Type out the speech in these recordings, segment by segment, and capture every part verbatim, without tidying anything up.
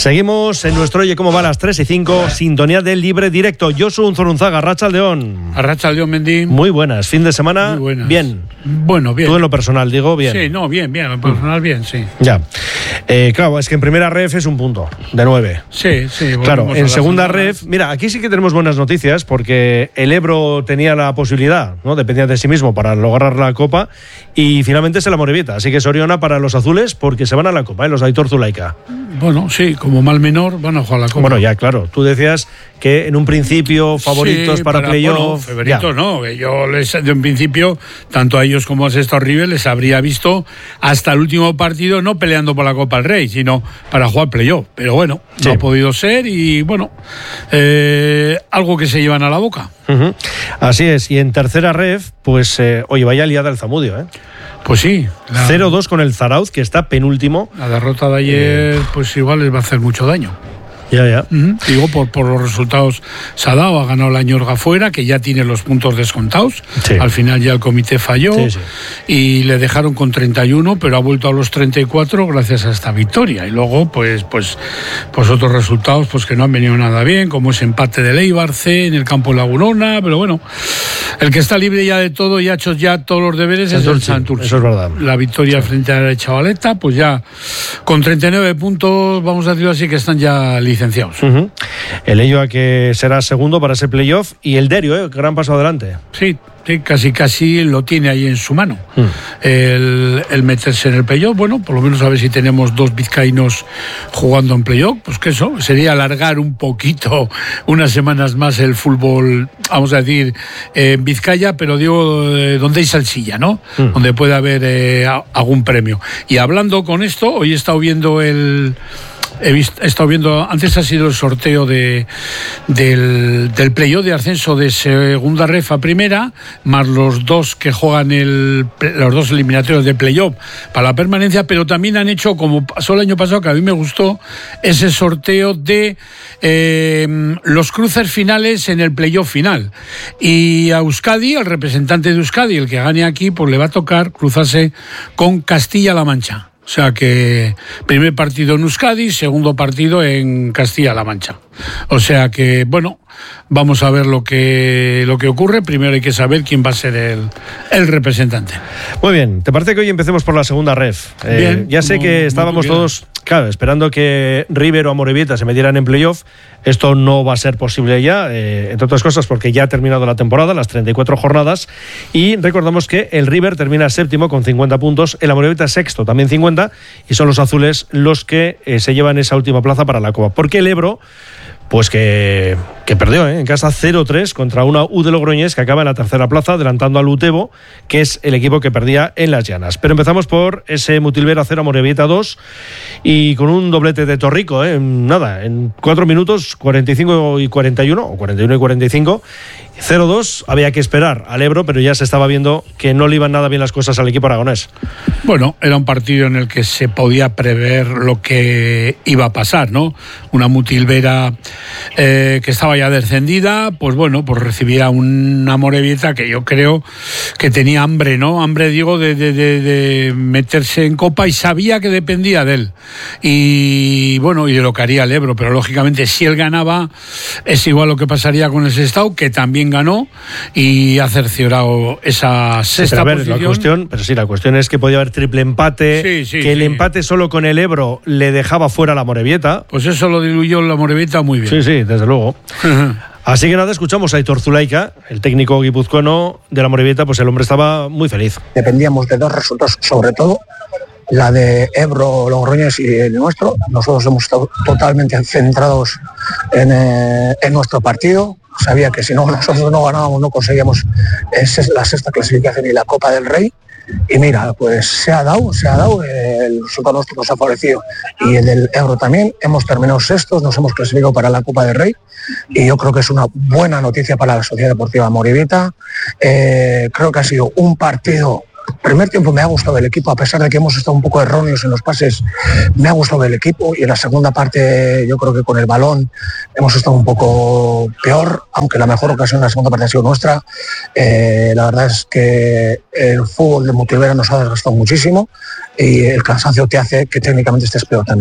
Seguimos en nuestro Oye Cómo Va a las tres y cinco, sintonía del Libre Directo. Josu Unzorunzaga, Arratsaldeon. Arratsaldeon, Mendy. Muy buenas, fin de semana, bien. Bueno, bien. Tú en lo personal, digo, bien. Sí, no, bien, bien, en lo personal, mm. bien, sí. Ya. Eh, claro, es que en primera ref es un punto, de nueve. Sí, sí. Claro, en segunda ref, mira, aquí sí que tenemos buenas noticias, porque el Ebro tenía la posibilidad, ¿no? Dependía de sí mismo para lograr la Copa, y finalmente es el Amorebieta. Así que Soriona para los azules, porque se van a la Copa, ¿eh? Los de Aitor Zulaika. Bueno, sí, como mal menor van a jugar la Copa. Bueno, ya, claro. Tú decías que en un principio favoritos sí, para, para playoff. Bueno, favoritos no. Yo les, en principio, tanto a ellos como a Sexto River les habría visto hasta el último partido no peleando por la Copa del Rey, sino para jugar playoff. Pero bueno, sí. No ha podido ser y bueno, eh, algo que se llevan a la boca. Uh-huh. Así es. Y en tercera ref, pues, eh, oye, vaya liada el Zamudio, ¿eh? Pues sí. La... cero dos con el Zarauz, que está penúltimo. La derrota de ayer, eh... pues igual les va a hacer mucho daño. Ya, ya. Uh-huh. Digo, por, por los resultados se ha dado, ha ganado la Ñorga fuera, que ya tiene los puntos descontados. Sí. Al final ya el comité falló sí, sí. y le dejaron con treinta y uno, pero ha vuelto a los treinta y cuatro gracias a esta victoria. Y luego, pues, pues, pues otros resultados pues que no han venido nada bien, como ese empate del Eibar C en el campo Lagunona, pero bueno, el que está libre ya de todo y ha hecho ya todos los deberes Santurce, es el Santurce. Eso es verdad. La victoria sí. frente a la Chavaleta, pues ya con treinta y nueve puntos, vamos a decirlo así, que están ya licenciados. Uh-huh. El Elloa que será segundo para ese playoff y el Derio, ¿eh? Gran paso adelante. Sí, sí, casi casi lo tiene ahí en su mano. Uh-huh. El, el meterse en el playoff, bueno, por lo menos a ver si tenemos dos vizcaínos jugando en playoff, pues que eso sería alargar un poquito, unas semanas más el fútbol, vamos a decir, eh, en Vizcaya, pero digo, eh, donde hay salsilla, ¿no? Uh-huh. Donde puede haber eh, algún premio. Y hablando con esto, hoy he estado viendo el... He, visto, he estado viendo, antes ha sido el sorteo de, del, del playoff de ascenso de segunda ref a primera, más los dos que juegan el, los dos eliminatorios de playoff para la permanencia, pero también han hecho, como pasó el año pasado, que a mí me gustó, ese sorteo de eh, los cruces finales en el playoff final. Y a Euskadi, el representante de Euskadi, el que gane aquí, pues le va a tocar cruzarse con Castilla-La Mancha. O sea que primer partido en Euskadi, segundo partido en Castilla-La Mancha. O sea que, bueno, vamos a ver lo que lo que ocurre. Primero hay que saber quién va a ser el, el representante. Muy bien, ¿te parece que hoy empecemos por la segunda ref? Eh, bien, ya sé que estábamos todos, claro, esperando que River o Amorebieta se metieran en playoff. Esto no va a ser posible ya, eh, entre otras cosas porque ya ha terminado la temporada, las treinta y cuatro jornadas, y recordamos que el River termina séptimo con cincuenta puntos, el Amorebieta sexto también cincuenta, y son los azules los que eh, se llevan esa última plaza para la Copa. Porque el Ebro, pues que, que perdió ¿eh? en casa cero tres contra una U de Logroñés que acaba en la tercera plaza, adelantando al Utebo, que es el equipo que perdía en las Llanas. Pero empezamos por ese Mutilvera cero, Amorebieta dos, y con un doblete de Torrico, ¿eh? en, nada, en cuatro minutos, cuarenta y cinco y cuarenta y uno, o cuarenta y uno y cuarenta y cinco, cero dos, había que esperar al Ebro, pero ya se estaba viendo que no le iban nada bien las cosas al equipo aragonés. Bueno, era un partido en el que se podía prever lo que iba a pasar, ¿no? Una Mutilvera Eh, que estaba ya descendida, pues bueno, pues recibía una Amorebieta que yo creo que tenía hambre, ¿no? Hambre, digo, de, de, de, de meterse en Copa, y sabía que dependía de él. Y bueno, y de lo que haría el Ebro, pero lógicamente si él ganaba, es igual lo que pasaría con el Sestao, que también ganó y ha cerciorado esa sexta sí, pero a ver, posición. La cuestión, pero sí, la cuestión es que podía haber triple empate, sí, sí, que el sí. empate solo con el Ebro le dejaba fuera la Amorebieta. Pues eso lo diluyó la Amorebieta muy bien. Sí, sí, desde luego. Así que nada, escuchamos a Aitor Zulaika, el técnico guipuzcoano de la Amorebieta, pues el hombre estaba muy feliz. Dependíamos de dos resultados, sobre todo la de Ebro, Logroñés y el nuestro. Nosotros hemos estado totalmente centrados en, eh, en nuestro partido. Sabía que si no nosotros no ganábamos no conseguíamos esa es la sexta clasificación y la Copa del Rey. Y mira, pues se ha dado, se ha dado, el resultado nuestro nos ha favorecido y el del Ebro también. Hemos terminado sextos, nos hemos clasificado para la Copa del Rey y yo creo que es una buena noticia para la Sociedad Deportiva Amorebieta. Eh, creo que ha sido un partido. Primer tiempo me ha gustado el equipo, a pesar de que hemos estado un poco erróneos en los pases, me ha gustado el equipo, y en la segunda parte yo creo que con el balón hemos estado un poco peor, aunque la mejor ocasión en la segunda parte ha sido nuestra. Eh, la verdad es que el fútbol de Mutilvera nos ha desgastado muchísimo y el cansancio te hace que técnicamente estés peor también.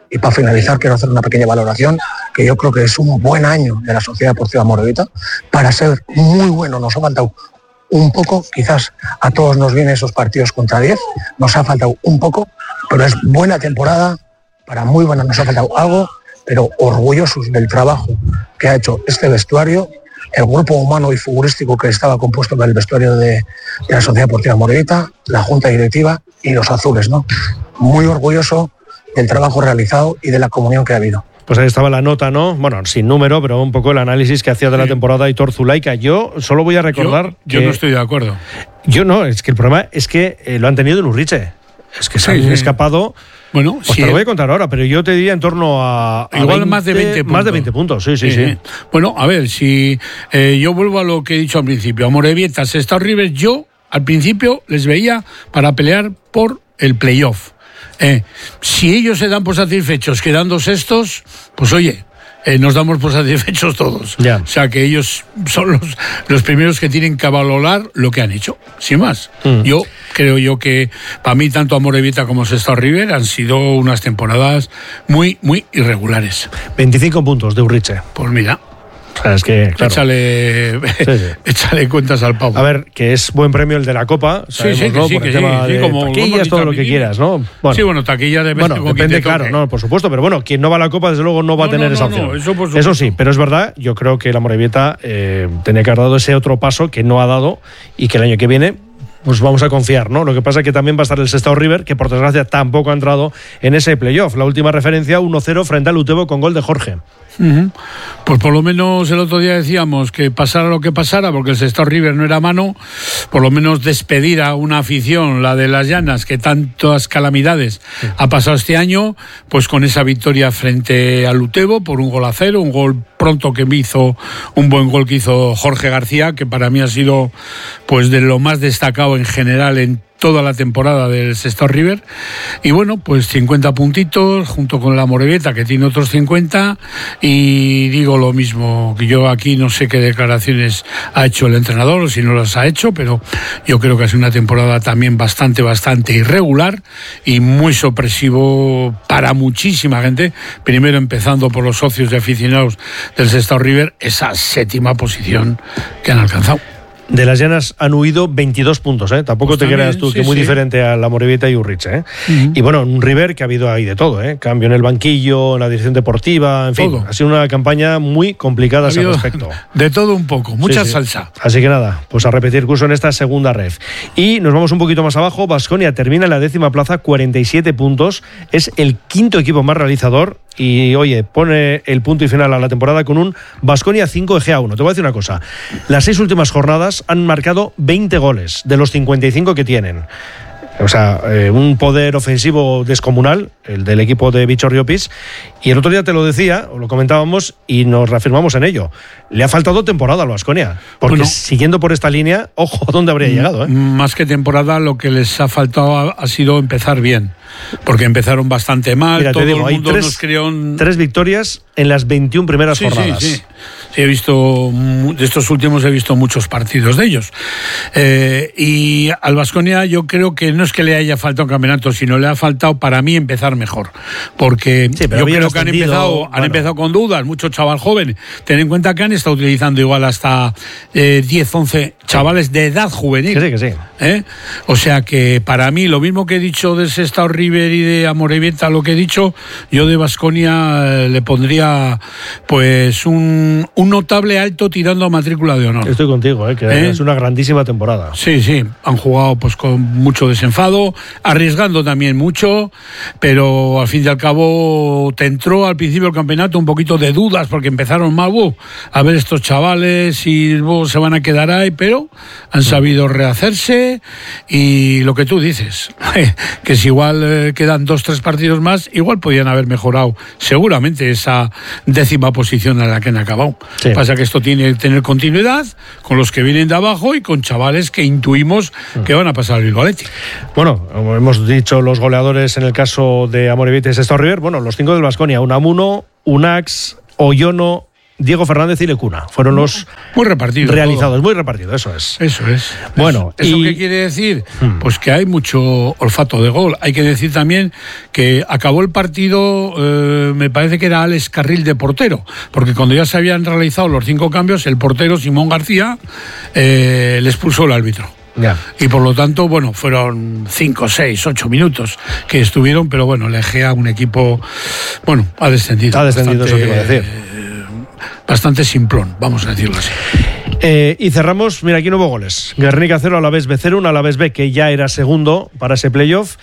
Y para finalizar quiero hacer una pequeña valoración, que yo creo que es un buen año de la Sociedad Deportiva Amorebieta. Para ser muy bueno nos ha faltado un poco, quizás a todos nos vienen esos partidos contra diez, nos ha faltado un poco, pero es buena temporada, para muy buena nos ha faltado algo, pero orgullosos del trabajo que ha hecho este vestuario, el grupo humano y futbolístico que estaba compuesto por el vestuario de, de la Sociedad Deportiva Amorebieta, la Junta Directiva y los azules, ¿no? Muy orgulloso del trabajo realizado y de la comunión que ha habido. Pues ahí estaba la nota, ¿no? Bueno, sin número, pero un poco el análisis que hacía de la sí. temporada Aitor Zulaika. Yo solo voy a recordar Yo, yo que, no estoy de acuerdo. Yo no, es que el problema es que eh, lo han tenido en Urriche. Es que se sí, han sí. escapado... Bueno, pues sí, te lo voy a contar ahora, pero yo te diría en torno a, a igual veinte, más de veinte puntos. Más de veinte puntos, sí, sí, sí. sí. Bueno, a ver, si eh, yo vuelvo a lo que he dicho al principio. Amorebieta, Sestao River, yo al principio les veía para pelear por el playoff. Eh, si ellos se dan por satisfechos quedando sextos, pues oye, eh, nos damos por satisfechos todos. Ya. O sea que ellos son los, los primeros que tienen que valorar lo que han hecho, sin más. Mm. Yo creo yo que para mí tanto Amorebieta como Sestao River han sido unas temporadas muy, muy irregulares. veinticinco puntos de Urriche. Pues mira. O sea, es que, claro. Échale, sí, sí. échale cuentas al pavo. A ver, que es buen premio el de la Copa. Sí, sí, que ¿no? sí, Por que el sí, tema sí, de como taquillas, todo lo que quieras, ¿no? Bueno, sí, bueno, taquillas depende. Bueno, depende, claro, no, por supuesto, pero bueno, quien no va a la Copa, desde luego, no va no, a tener no, esa no, opción. No, eso, por eso sí, pero es verdad, yo creo que la Amorebieta eh, tenía que haber dado ese otro paso que no ha dado y que el año que viene pues vamos a confiar, ¿no? Lo que pasa es que también va a estar el Sestao River, que por desgracia tampoco ha entrado en ese playoff. La última referencia, uno cero frente al Utebo con gol de Jorge. Uh-huh. Pues por lo menos el otro día decíamos que pasara lo que pasara, porque el Sestao River no era mano, por lo menos despedir a una afición, la de las Llanas, que tantas calamidades sí. ha pasado este año, pues con esa victoria frente al Utebo por un gol a cero, un gol pronto que me hizo, un buen gol que hizo Jorge García, que para mí ha sido pues de lo más destacado en general en toda la temporada del Sestao River. Y bueno, pues cincuenta puntitos junto con la Amorebieta, que tiene otros cincuenta, y digo lo mismo, que yo aquí no sé qué declaraciones ha hecho el entrenador o si no las ha hecho, pero yo creo que ha sido una temporada también bastante, bastante irregular y muy sorpresivo para muchísima gente, primero empezando por los socios y aficionados del Sestao River, esa séptima posición que han alcanzado. De las Llanas han huido veintidós puntos, ¿eh? Tampoco pues te también, creas tú sí, que muy sí. diferente a la Amorebieta y Urriche, ¿eh? Uh-huh. Y bueno, un River que ha habido ahí de todo, ¿eh? Cambio en el banquillo, en la dirección deportiva, en fin. Todo. Ha sido una campaña muy complicada a ese respecto. De todo un poco, mucha sí, salsa. Sí. Así que nada, pues a repetir curso en esta segunda ref. Y nos vamos un poquito más abajo. Baskonia termina en la décima plaza, cuarenta y siete puntos. Es el quinto equipo más realizador. Y oye, pone el punto y final a la temporada con un Baskonia cinco G A uno. Te voy a decir una cosa, las seis últimas jornadas han marcado veinte goles de los cincuenta y cinco que tienen. O sea, eh, un poder ofensivo descomunal, el del equipo de Bicho Riopis. Y el otro día te lo decía, o lo comentábamos, y nos reafirmamos en ello. Le ha faltado temporada al Baskonia. Porque bueno, siguiendo por esta línea, ojo, ¿a dónde habría llegado? ¿eh? Más que temporada, lo que les ha faltado ha, ha sido empezar bien. Porque empezaron bastante mal. Mira, todo te digo, el mundo hay tres, nos creó un... tres victorias en las veintiuna primeras sí, jornadas. Sí, sí. Sí, he visto, de estos últimos he visto muchos partidos de ellos. Eh, y al Baskonia yo creo que no es que le haya faltado un campeonato, sino le ha faltado para mí empezar mejor. Porque sí, yo creo que han empezado, bueno. han empezado con dudas, mucho chaval joven. Ten en cuenta que han estado utilizando igual hasta eh, diez, once chavales de edad juvenil. Que sí, que sí. ¿Eh? O sea que para mí, lo mismo que he dicho de Sestao River y de Amorebieta, lo que he dicho, yo de Baskonia eh, le pondría pues un, un notable alto tirando a matrícula de honor. Estoy contigo, ¿eh? que ¿Eh? es una grandísima temporada. Sí, sí, han jugado pues con mucho desenfado, arriesgando también mucho, pero al fin y al cabo te entró al principio del campeonato un poquito de dudas porque empezaron mal, uh, a ver estos chavales si uh, se van a quedar ahí, pero han sabido rehacerse y lo que tú dices, que si igual eh, quedan dos, tres partidos más, igual podían haber mejorado seguramente esa décima posición a la que han acabado. Sí. Pasa que esto tiene que tener continuidad con los que vienen de abajo y con chavales que intuimos que van a pasar al Bilbao Athletic. Bueno, como hemos dicho los goleadores en el caso de Amorebieta y Sestao River, bueno, los cinco del Baskonia, Unamuno, Unax, Oyono, Diego Fernández y Lecuna. Fueron los muy repartidos, realizados, todo. muy repartidos, eso es. Eso es. Bueno, ¿eso, y... ¿eso qué quiere decir? Hmm. Pues que hay mucho olfato de gol. Hay que decir también que acabó el partido, eh, me parece que era Alex Carril de portero, porque cuando ya se habían realizado los cinco cambios, el portero Simón García eh, le expulsó el árbitro. Ya. Y por lo tanto, bueno, fueron cinco, seis, ocho minutos que estuvieron, pero bueno, el Egea, un equipo, bueno, ha descendido. Ha descendido, bastante, eso te iba a decir. Eh, bastante simplón, vamos a decirlo así. Eh, y cerramos, mira, aquí no hubo goles. Guernica cero, Alavés B cero, un Alavés B que ya era segundo para ese playoff,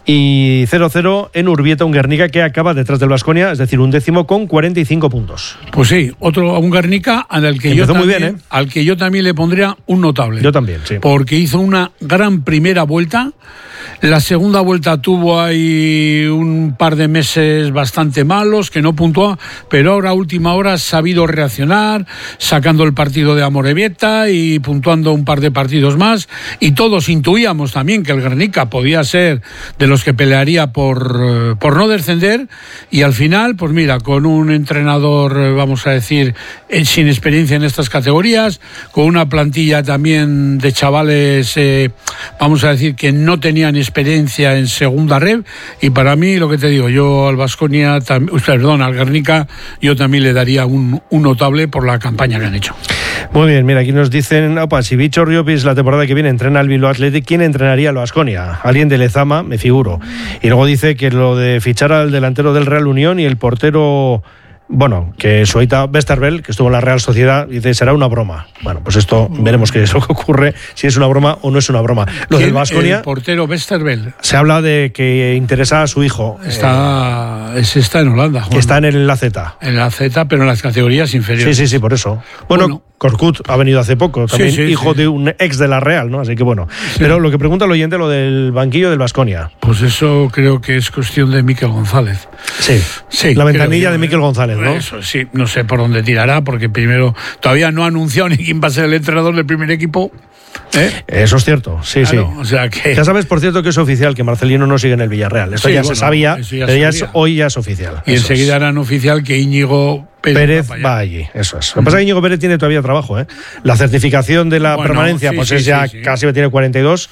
y cero cero en Urbieta, un Guernica que acaba detrás del Baskonia, es decir, un décimo con cuarenta y cinco puntos. Pues sí, otro, un Guernica al que, yo también, muy bien, ¿eh? al que yo también le pondría un notable. Yo también, sí. Porque hizo una gran primera vuelta. La segunda vuelta tuvo ahí un par de meses bastante malos, que no puntuó, pero ahora a última hora ha sabido reaccionar, sacando el partido de Amorebieta y puntuando un par de partidos más, y todos intuíamos también que el Guernica podía ser de los que pelearía por, por no descender, y al final, pues mira, con un entrenador, vamos a decir, sin experiencia en estas categorías, con una plantilla también de chavales, eh, vamos a decir, que no tenían experiencia en segunda red, y para mí, lo que te digo, yo al Baskonia, perdón, al Guernica, yo también le daría un, un notable por la campaña que han hecho. Muy bien, mira, aquí nos dicen, opa, si Bicho Riopis la temporada que viene entrena al Bilbao Athletic, ¿quién entrenaría al Baskonia? Alguien de Lezama, me figuro. Y luego dice que lo de fichar al delantero del Real Unión y el portero... Bueno, que Sueita Westerveld, que estuvo en la Real Sociedad, dice, será una broma. Bueno, pues esto veremos qué es lo que ocurre, si es una broma o no es una broma. Lo del Baskonia, el portero Westerveld. Se habla de que interesa a su hijo. Está, eh, ese está en Holanda, Juan. Está en la Z. En la Z, pero en las categorías inferiores. Sí, sí, sí, por eso. Bueno, bueno. Korkut ha venido hace poco, también sí, sí, hijo sí. de un ex de la Real, ¿no? Así que bueno. Sí. Pero lo que pregunta el oyente, lo del banquillo del Baskonia. Pues eso creo que es cuestión de Mikel González. Sí, sí la ventanilla de Mikel González, ¿no? Eso sí, no sé por dónde tirará, porque primero todavía no ha anunciado ni quién va a ser el entrenador del primer equipo. ¿Eh? Eso es cierto, sí, claro, sí. O sea que... Ya sabes, por cierto, que es oficial que Marcelino no sigue en el Villarreal. Esto sí, ya bueno, se sabía, ya pero ya es, hoy ya es oficial. Y eso enseguida es. harán oficial que Íñigo Pérez, Pérez va allí, eso es. Lo que pasa es que Íñigo Pérez tiene todavía trabajo, ¿eh? La certificación de la bueno, permanencia, sí, pues sí, es ya sí, sí. casi tiene cuarenta y dos.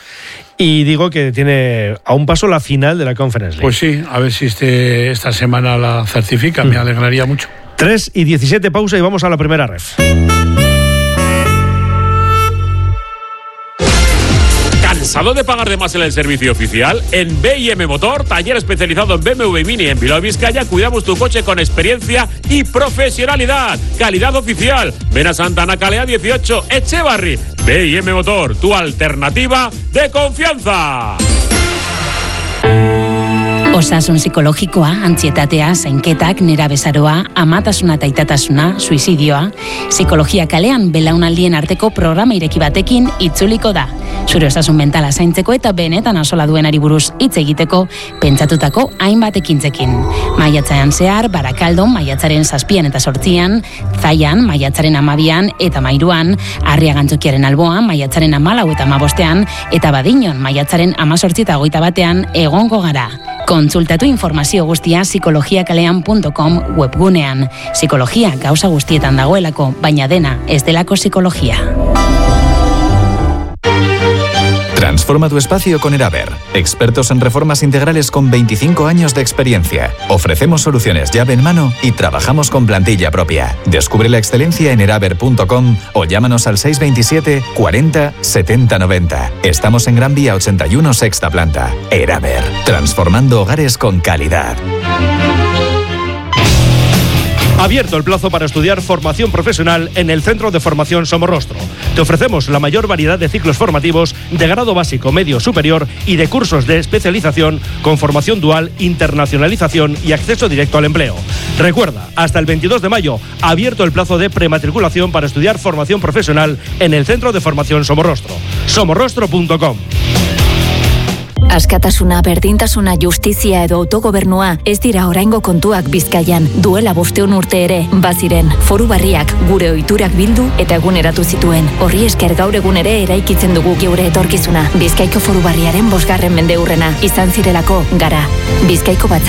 Y digo que tiene a un paso la final de la Conference League. Pues sí, a ver si este, esta semana la certifica, mm. me alegraría mucho. tres y diecisiete, pausa y vamos a la primera ref. ¿Cansado de pagar de más en el servicio oficial? En B I M Motor, taller especializado en B M W Mini en Bilbao Vizcaya, cuidamos tu coche con experiencia y profesionalidad. Calidad oficial. Ven a Santana Calea dieciocho, Echevarri. B I M Motor, tu alternativa de confianza. Osasun psikologikoa, antzietatea, zainketak, nerabezaroa, amatasuna eta aitatasuna, suizidioa, psikologia kalean belaunaldien arteko programa ireki batekin itzuliko da. Zure osasun mentala zaintzeko eta benetan asola duenari buruz hitz egiteko pentsatutako hainbat ekintzekin. Maiatzean zehar, Barakaldon, maiatzaren zazpian eta sortzian, Zaian, maiatzaren amabian eta mairuan, Arriagantzokiaren alboan, maiatzaren amalau eta amabostean, eta Badinon, maiatzaren amazortzi eta hogeita batean egongo gara. Kontsultatu informazio guztia psikologiakalean punto com webgunean. Psikologia gauza guztietan dagoelako, baina dena ez delako psikologia. Transforma tu espacio con Eraber. Expertos en reformas integrales con veinticinco años de experiencia. Ofrecemos soluciones llave en mano y trabajamos con plantilla propia. Descubre la excelencia en eraber punto com o llámanos al seis veintisiete cuarenta setenta noventa. Estamos en Gran Vía ochenta y uno, sexta planta. Eraber. Transformando hogares con calidad. Abierto el plazo para estudiar formación profesional en el Centro de Formación Somorrostro. Te ofrecemos la mayor variedad de ciclos formativos de grado básico, medio, superior y de cursos de especialización con formación dual, internacionalización y acceso directo al empleo. Recuerda, hasta el veintidós de mayo, abierto el plazo de prematriculación para estudiar formación profesional en el Centro de Formación Somorrostro. somorrostro punto com. Askatasuna, berdintasuna, justizia edo autogobernua ez dira oraingo kontuak Bizkaian. Duela bosteun urte ere, baziren, foru barriak gure ohiturak bildu eta eguneratu zituen. Horri esker gaur egun ere eraikitzen dugu geure etorkizuna. Bizkaiko foru barriaren bosgarren mendeurrena izan zirelako gara. Bizkaiko batzar